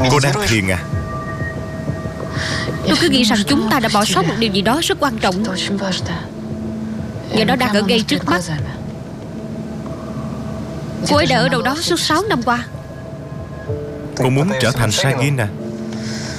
Cô đang thiền à? Tôi cứ nghĩ rằng chúng ta đã bỏ sót một điều gì đó rất quan trọng, và nó đang ở ngay trước mắt. Cô ấy đã ở đâu đó suốt 6 năm qua. Cô muốn trở thành Sagin à?